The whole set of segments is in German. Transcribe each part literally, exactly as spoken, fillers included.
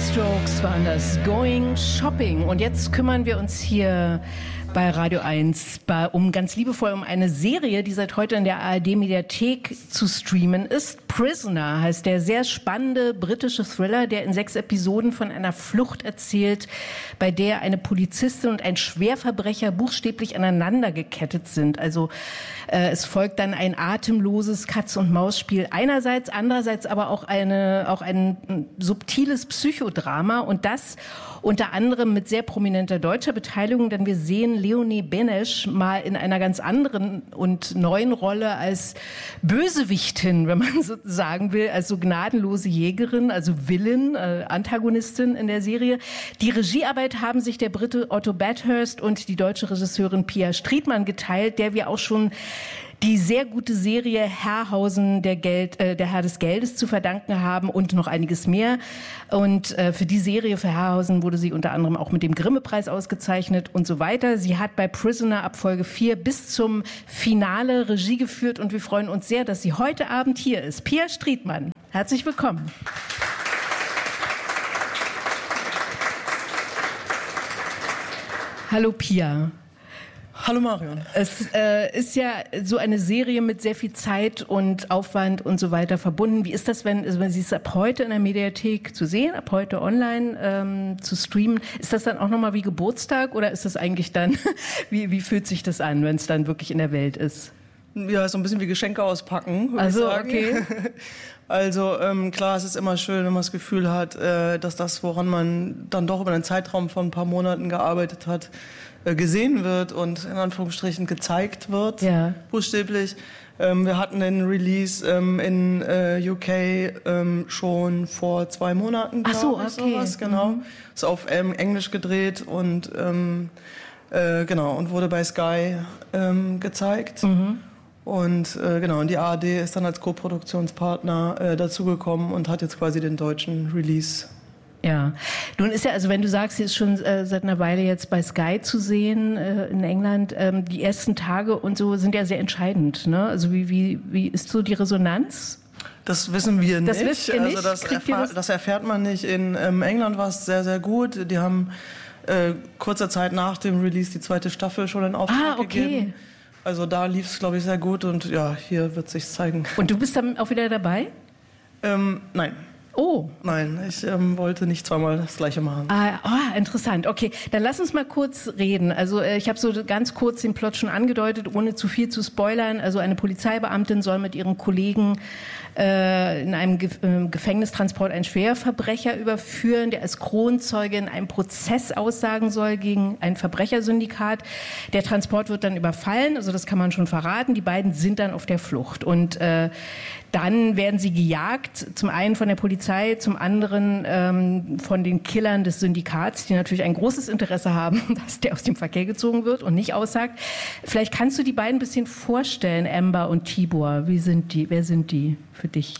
Strokes waren das, Going Shopping. Und jetzt kümmern wir uns hier bei Radio eins bei, um ganz liebevoll um eine Serie, die seit heute in der A R D-Mediathek zu streamen ist. Prisoner heißt der sehr spannende britische Thriller, der in sechs Episoden von einer Flucht erzählt, bei der eine Polizistin und ein Schwerverbrecher buchstäblich aneinander gekettet sind. Also äh, es folgt dann ein atemloses Katz-und-Maus-Spiel einerseits, andererseits aber auch eine auch ein subtiles Psychodrama, und das unter anderem mit sehr prominenter deutscher Beteiligung, denn wir sehen Leonie Benesch mal in einer ganz anderen und neuen Rolle als Bösewichtin, wenn man so sagen will, als so gnadenlose Jägerin, also Villain, äh, Antagonistin in der Serie. Die Regiearbeit haben sich der Brite Otto Bathurst und die deutsche Regisseurin Pia Striedmann geteilt, der wir auch schon die sehr gute Serie Herrhausen, der Geld, äh, der Herr des Geldes zu verdanken haben und noch einiges mehr. Und äh, für die Serie, für Herrhausen, wurde sie unter anderem auch mit dem Grimme-Preis ausgezeichnet und so weiter. Sie hat bei Prisoner ab Folge vier bis zum Finale Regie geführt, und wir freuen uns sehr, dass sie heute Abend hier ist. Pia Striedmann, herzlich willkommen. Hallo Pia. Hallo Marion. Es äh, ist ja so eine Serie mit sehr viel Zeit und Aufwand und so weiter verbunden. Wie ist das, wenn, also wenn Sie es ab heute in der Mediathek zu sehen, ab heute online ähm, zu streamen? Ist das dann auch nochmal wie Geburtstag, oder ist das eigentlich dann, wie, wie fühlt sich das an, wenn es dann wirklich in der Welt ist? Ja, so ein bisschen wie Geschenke auspacken, würde also, ich sagen. Okay. Also ähm, klar, es ist immer schön, wenn man das Gefühl hat, äh, dass das, woran man dann doch über einen Zeitraum von ein paar Monaten gearbeitet hat, äh, gesehen wird und in Anführungsstrichen gezeigt wird, ja. buchstäblich. Ähm, wir hatten den Release ähm, in äh, U K ähm, schon vor zwei Monaten, Ach so, ich, okay. sowas, genau. Mhm. Ist auf ähm, Englisch gedreht und ähm, äh, genau und wurde bei Sky ähm, gezeigt. Mhm. Und äh, genau, und die A R D ist dann als Co-Produktionspartner äh, dazugekommen und hat jetzt quasi den deutschen Release. Ja, nun ist ja, also wenn du sagst, sie ist schon äh, seit einer Weile jetzt bei Sky zu sehen äh, in England, ähm, die ersten Tage und so sind ja sehr entscheidend, ne? Also wie, wie, wie ist so die Resonanz? Das wissen wir nicht. Das wisst ihr nicht? Also das, erfahr- das? das erfährt man nicht. In ähm, England war es sehr, sehr gut. Die haben äh, kurzer Zeit nach dem Release die zweite Staffel schon in Auftrag ah, okay. gegeben. Also da lief es, glaube ich, sehr gut, und ja, hier wird sich's zeigen. Und du bist dann auch wieder dabei? Ähm, nein. Oh. Nein, ich ähm, wollte nicht zweimal das Gleiche machen. Ah, oh, interessant. Okay, dann lass uns mal kurz reden. Also äh, ich habe so ganz kurz den Plot schon angedeutet, ohne zu viel zu spoilern. Also eine Polizeibeamtin soll mit ihren Kollegen äh, in einem Ge- äh, Gefängnistransport einen Schwerverbrecher überführen, der als Kronzeuge in einem Prozess aussagen soll gegen ein Verbrechersyndikat. Der Transport wird dann überfallen, also das kann man schon verraten. Die beiden sind dann auf der Flucht, und äh, dann werden sie gejagt, zum einen von der Polizei, zum anderen ähm, von den Killern des Syndikats, die natürlich ein großes Interesse haben, dass der aus dem Verkehr gezogen wird und nicht aussagt. Vielleicht kannst du die beiden ein bisschen vorstellen, Amber und Tibor. Wie sind die? Wer sind die für dich?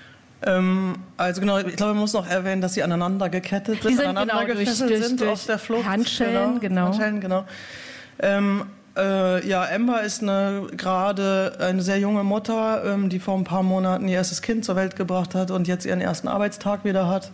Ähm, also genau, ich glaube, man muss noch erwähnen, dass sie aneinander gekettet sind, die sind aneinander genau, gefesselt durch, sind durch auf der Flucht. Handschellen, genau. Handschellen, genau. Ähm, Äh, ja, Amber ist eine, gerade eine sehr junge Mutter, ähm, die vor ein paar Monaten ihr erstes Kind zur Welt gebracht hat und jetzt ihren ersten Arbeitstag wieder hat.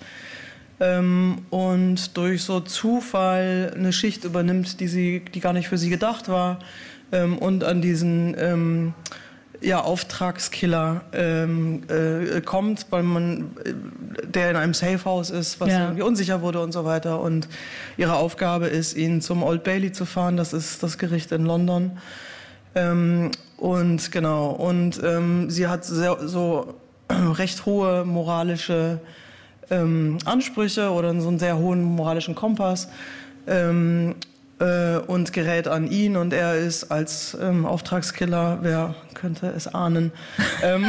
Ähm, und durch so Zufall eine Schicht übernimmt, die, sie, die gar nicht für sie gedacht war. Ähm, und an diesen ähm, ja, Auftragskiller ähm, äh, kommt, weil man, der in einem Safehouse ist, was ja. irgendwie unsicher wurde und so weiter. Und ihre Aufgabe ist, ihn zum Old Bailey zu fahren. Das ist das Gericht in London. Ähm, und genau. Und ähm, sie hat sehr, so recht hohe moralische ähm, Ansprüche oder so einen sehr hohen moralischen Kompass. Ähm, und gerät an ihn, und er ist als ähm, Auftragskiller, wer könnte es ahnen, ähm,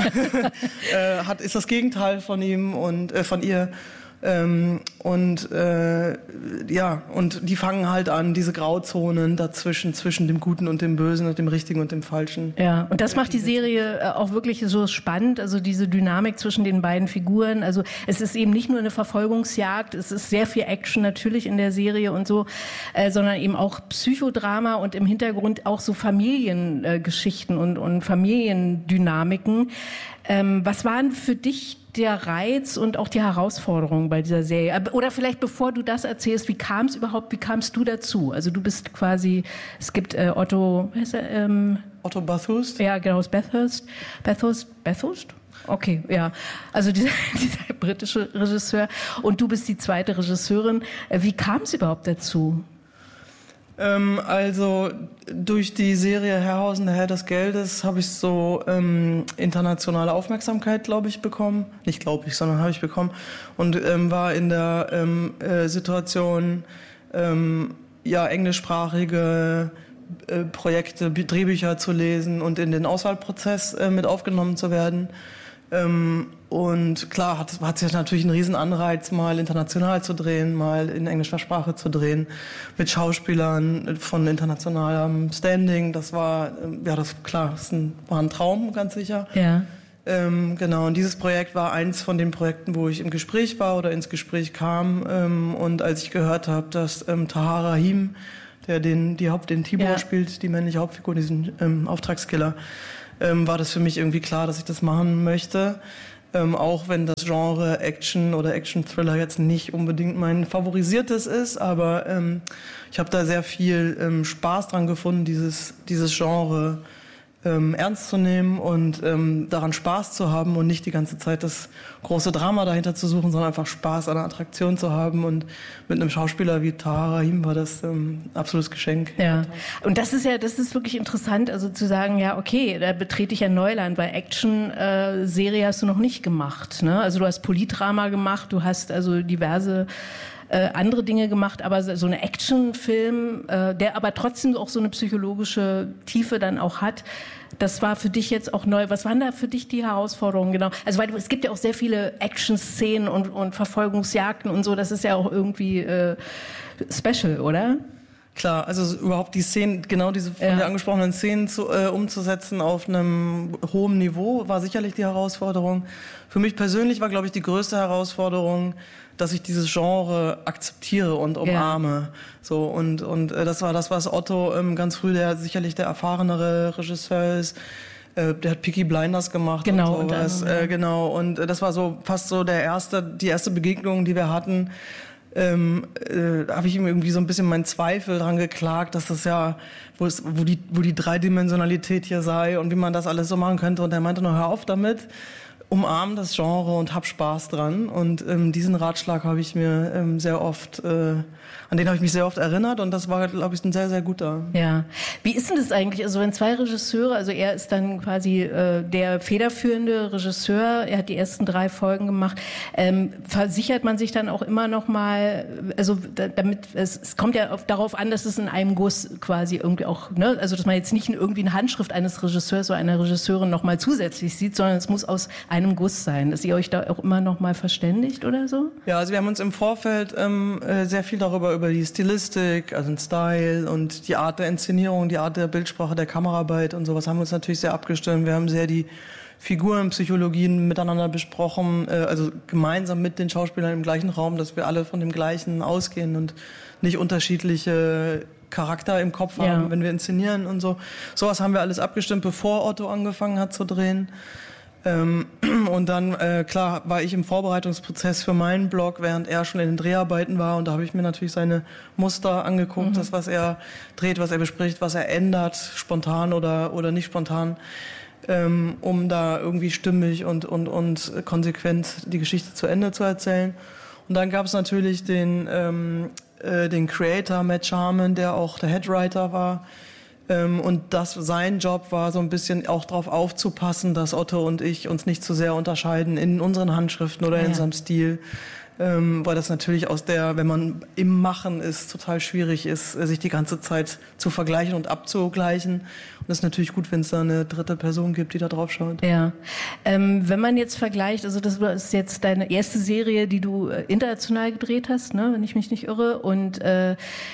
äh, hat, ist das Gegenteil von ihm und äh, von ihr. Ähm, und äh, ja, und die fangen halt an, diese Grauzonen dazwischen, zwischen dem Guten und dem Bösen und dem Richtigen und dem Falschen. Ja, und das macht die Serie auch wirklich so spannend, also diese Dynamik zwischen den beiden Figuren. Also es ist eben nicht nur eine Verfolgungsjagd, es ist sehr viel Action natürlich in der Serie und so, äh, sondern eben auch Psychodrama und im Hintergrund auch so Familiengeschichten äh, und, und Familiendynamiken. Ähm, was waren für dich der Reiz und auch die Herausforderungen bei dieser Serie? Oder vielleicht bevor du das erzählst, wie kam es überhaupt, wie kamst du dazu? Also du bist quasi, es gibt äh, Otto, wie heißt er? Ähm, Otto Bathurst? Ja, genau, aus Bathurst. Bathurst? Bathurst? Okay, ja. Also dieser, dieser britische Regisseur. Und du bist die zweite Regisseurin. Wie kam es überhaupt dazu? Ähm, also durch die Serie Herrhausen, der Herr des Geldes, habe ich so ähm, internationale Aufmerksamkeit, glaube ich, bekommen. Nicht glaube ich, sondern habe ich bekommen. Und ähm, war in der ähm, äh, Situation, ähm, ja, englischsprachige äh, Projekte, Drehbücher zu lesen und in den Auswahlprozess äh, mit aufgenommen zu werden. Ähm, und klar hat, hat sich natürlich einen riesen Anreiz, mal international zu drehen, mal in englischer Sprache zu drehen, mit Schauspielern von internationalem Standing. Das war, ja, das klar, das ein, war ein Traum, ganz sicher. Ja. Ähm, genau, und dieses Projekt war eins von den Projekten, wo ich im Gespräch war oder ins Gespräch kam. Ähm, und als ich gehört habe, dass ähm, Tahar Rahim, der den, die Haupt, den Tibor ja. spielt, die männliche Hauptfigur, diesen ähm, Auftragskiller, Ähm, war das für mich irgendwie klar, dass ich das machen möchte. Ähm, auch wenn das Genre Action oder Action-Thriller jetzt nicht unbedingt mein favorisiertes ist, aber ähm, ich habe da sehr viel ähm, Spaß dran gefunden, dieses, dieses Genre ähm, ernst zu nehmen und ähm, daran Spaß zu haben und nicht die ganze Zeit das große Drama dahinter zu suchen, sondern einfach Spaß an der Attraktion zu haben. Und mit einem Schauspieler wie Tahar Rahim war das ähm, ein absolutes Geschenk. Ja, und das ist ja, das ist wirklich interessant, also zu sagen, ja, okay, da betrete ich ja Neuland, weil Action-Serie äh, hast du noch nicht gemacht, ne? Also du hast Politdrama gemacht, du hast also diverse Äh, andere Dinge gemacht, aber so eine Actionfilm, äh, der aber trotzdem auch so eine psychologische Tiefe dann auch hat, das war für dich jetzt auch neu. Was waren da für dich die Herausforderungen genau? Also weil du, es gibt ja auch sehr viele Action-Szenen und, und Verfolgungsjagden und so, das ist ja auch irgendwie äh, special, oder? Klar, also überhaupt die Szenen, genau diese von Ja. dir angesprochenen Szenen zu, äh, umzusetzen auf einem hohen Niveau, war sicherlich die Herausforderung. Für mich persönlich war, glaube ich, die größte Herausforderung, dass ich dieses Genre akzeptiere und umarme. Ja. So, und, und äh, das war das, was Otto ähm, ganz früh, der sicherlich der erfahrenere Regisseur ist, äh, der hat Peaky Blinders gemacht. Genau, und sowas. und dann, ja. äh, genau. Und äh, das war so fast so der erste, die erste Begegnung, die wir hatten. Ähm, äh, habe ich ihm irgendwie so ein bisschen meinen Zweifel dran geklagt, dass das ja, wo, es, wo, die, wo die Dreidimensionalität hier sei und wie man das alles so machen könnte. Und er meinte nur, hör auf damit, umarm das Genre und hab Spaß dran. Und ähm, diesen Ratschlag habe ich mir ähm, sehr oft, äh, an den habe ich mich sehr oft erinnert und das war, glaube ich, ein sehr, sehr guter. Ja. Wie ist denn das eigentlich? Also wenn zwei Regisseure, also er ist dann quasi äh, der federführende Regisseur, er hat die ersten drei Folgen gemacht, ähm, versichert man sich dann auch immer noch mal, also da, damit, es, es kommt ja auf, darauf an, dass es in einem Guss quasi irgendwie auch, ne, also dass man jetzt nicht irgendwie eine Handschrift eines Regisseurs oder einer Regisseurin noch mal zusätzlich sieht, sondern es muss aus einem Guss sein, dass ihr euch da auch immer noch mal verständigt oder so? Ja, also wir haben uns im Vorfeld ähm, sehr viel darüber über die Stilistik, also den Style und die Art der Inszenierung, die Art der Bildsprache, der Kameraarbeit und sowas haben wir uns natürlich sehr abgestimmt. Wir haben sehr die Figurenpsychologien miteinander besprochen, äh, also gemeinsam mit den Schauspielern im gleichen Raum, dass wir alle von dem Gleichen ausgehen und nicht unterschiedliche Charakter im Kopf haben, ja. wenn wir inszenieren und so. Sowas haben wir alles abgestimmt, bevor Otto angefangen hat zu drehen. Ähm, und dann, äh, klar, war ich im Vorbereitungsprozess für meinen Blog, während er schon in den Dreharbeiten war. Und da habe ich mir natürlich seine Muster angeguckt, mhm. das, was er dreht, was er bespricht, was er ändert, spontan oder, oder nicht spontan, ähm, um da irgendwie stimmig und, und, und konsequent die Geschichte zu Ende zu erzählen. Und dann gab es natürlich den, ähm, äh, den Creator, Matt Charman, der auch der Headwriter war. Und das, sein Job war so ein bisschen auch darauf aufzupassen, dass Otto und ich uns nicht zu sehr unterscheiden in unseren Handschriften oder ja. in unserem Stil. Ähm, weil das natürlich aus der, wenn man im Machen ist, total schwierig ist, sich die ganze Zeit zu vergleichen und abzugleichen. Und es ist natürlich gut, wenn es da eine dritte Person gibt, die da drauf schaut. Ja. Ähm, wenn man jetzt vergleicht, also das ist jetzt deine erste Serie, die du international gedreht hast, ne, wenn ich mich nicht irre. Und äh,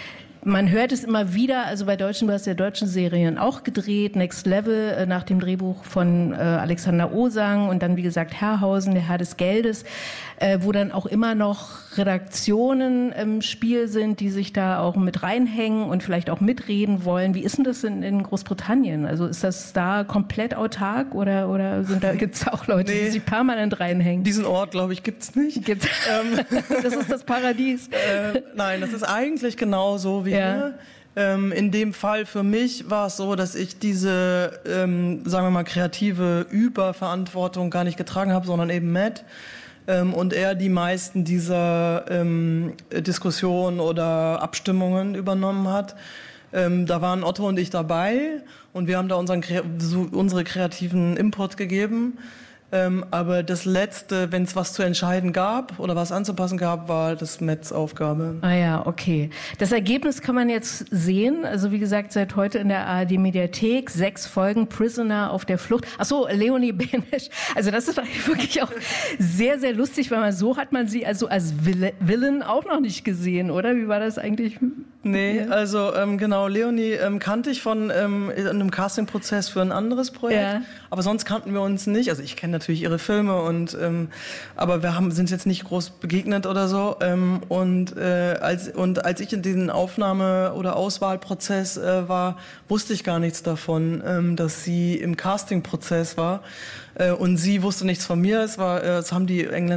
man hört es immer wieder, also bei deutschen, du hast ja deutschen Serien auch gedreht, Next Level äh, nach dem Drehbuch von äh, Alexander Osang und dann wie gesagt Herrhausen, der Herr des Geldes, äh, wo dann auch immer noch Redaktionen im Spiel sind, die sich da auch mit reinhängen und vielleicht auch mitreden wollen. Wie ist denn das in, in Großbritannien? Also ist das da komplett autark oder, oder sind da, gibt's auch Leute, nee, die sich permanent reinhängen? Diesen Ort, glaube ich, gibt's nicht. Gibt's. Das ist das Paradies. Äh, nein, das ist eigentlich genauso wie ja. hier. Ähm, in dem Fall für mich war es so, dass ich diese, ähm, sagen wir mal, kreative Überverantwortung gar nicht getragen habe, sondern eben Matt. Ähm, und er die meisten dieser ähm, Diskussionen oder Abstimmungen übernommen hat. Ähm, da waren Otto und ich dabei und wir haben da unseren, so, unsere kreativen Input gegeben. Ähm, aber das Letzte, wenn es was zu entscheiden gab oder was anzupassen gab, war das Metz Aufgabe. Ah ja, okay. Das Ergebnis kann man jetzt sehen. Also wie gesagt, seit heute in der A R D-Mediathek. Sechs Folgen Prisoner auf der Flucht. Ach so, Leonie Benesch. Also das ist wirklich auch sehr, sehr lustig, weil man so hat man sie also als Villain auch noch nicht gesehen, oder? Wie war das eigentlich? Nee, also ähm, genau, Leonie ähm, kannte ich von ähm, einem Castingprozess für ein anderes Projekt, ja. Aber sonst kannten wir uns nicht. Also ich kenne natürlich ihre Filme und ähm, aber wir haben sind jetzt nicht groß begegnet oder so. Ähm, und äh, als und als ich in diesen Aufnahme- oder Auswahlprozess äh, war, wusste ich gar nichts davon, ähm, dass sie im Castingprozess war. Äh, und sie wusste nichts von mir. Es war, äh, es haben die Engländer